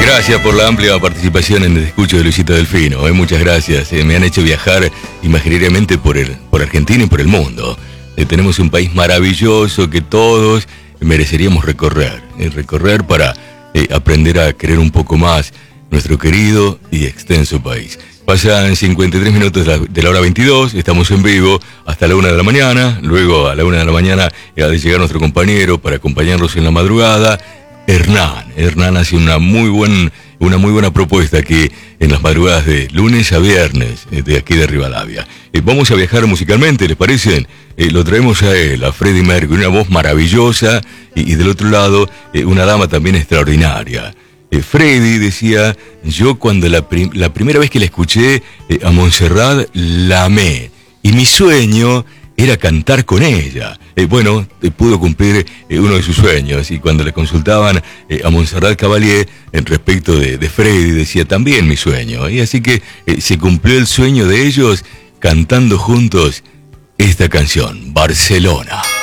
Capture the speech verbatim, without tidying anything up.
Gracias por la amplia participación en el escucho de Luisito Delfino. Eh, muchas gracias. Eh, me han hecho viajar imaginariamente por, el, por Argentina y por el mundo. Eh, tenemos un país maravilloso que todos mereceríamos recorrer. Eh, recorrer para eh, aprender a querer un poco más nuestro querido y extenso país. Pasan cincuenta y tres minutos de la, de la hora veintidós, estamos en vivo hasta la una de la mañana. Luego a la una de la mañana ha de llegar nuestro compañero para acompañarnos en la madrugada. Hernán, Hernán hace una muy, buen, una muy buena propuesta aquí en las madrugadas de lunes a viernes de aquí de Rivadavia. Eh, vamos a viajar musicalmente, ¿les parece? Eh, lo traemos a él, a Freddie Mercury, una voz maravillosa y, y del otro lado eh, una dama también extraordinaria. Eh, Freddie decía, yo cuando la, prim- la primera vez que la escuché eh, a Montserrat la amé y mi sueño era cantar con ella. Eh, bueno, eh, pudo cumplir eh, uno de sus sueños y cuando le consultaban eh, a Montserrat Caballé en respecto de, de Freddie, decía también mi sueño. Y así que eh, se cumplió el sueño de ellos cantando juntos esta canción, Barcelona.